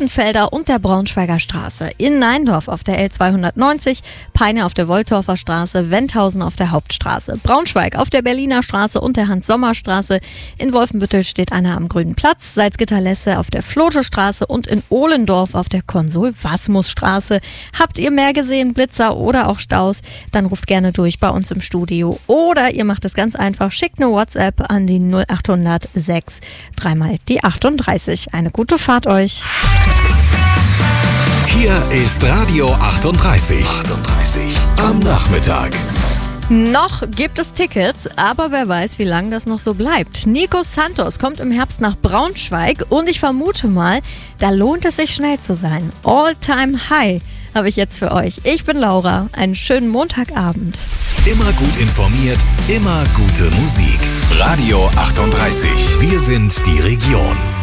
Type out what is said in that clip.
Rottenfelder und der Braunschweiger Straße. In Neindorf auf der L290, Peine auf der Woltorfer Straße, Wendhausen auf der Hauptstraße, Braunschweig auf der Berliner Straße und der Hans-Sommer-Straße. In Wolfenbüttel steht einer am Grünen Platz, Salzgitter-Lesse auf der Flote-Straße und in Ohlendorf auf der Konsul-Wasmus-Straße. Habt ihr mehr gesehen, Blitzer oder auch Staus? Dann ruft gerne durch bei uns im Studio. Oder ihr macht es ganz einfach, schickt eine WhatsApp an die 0800 6 3 die 38. Eine gute Fahrt euch. Hier ist Radio 38. Am Nachmittag. Noch gibt es Tickets, aber wer weiß, wie lange das noch so bleibt. Nico Santos kommt im Herbst nach Braunschweig und ich vermute mal, da lohnt es sich schnell zu sein. All Time High habe ich jetzt für euch. Ich bin Laura. Einen schönen Montagabend. Immer gut informiert, immer gute Musik. Radio 38. Wir sind die Region.